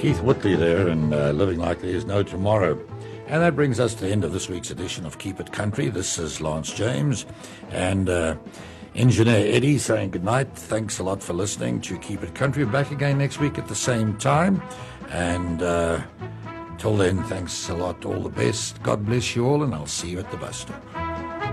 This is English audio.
Keith Whitley there, and Living Like There's No Tomorrow. And that brings us to the end of this week's edition of Keep It Country. This is Lance James and Engineer Eddie saying goodnight. Thanks a lot for listening to Keep It Country. We're back again next week at the same time. And till then, thanks a lot. All the best. God bless you all, and I'll see you at the bus stop.